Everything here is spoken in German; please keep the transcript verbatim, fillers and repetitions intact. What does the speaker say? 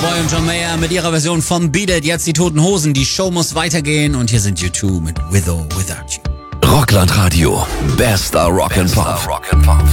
Boy und John Mayer mit ihrer Version von Beat It. Jetzt die Toten Hosen. Die Show muss weitergehen und hier sind U zwei mit With or Without You. Rockland Radio. Bester Rock and Pop.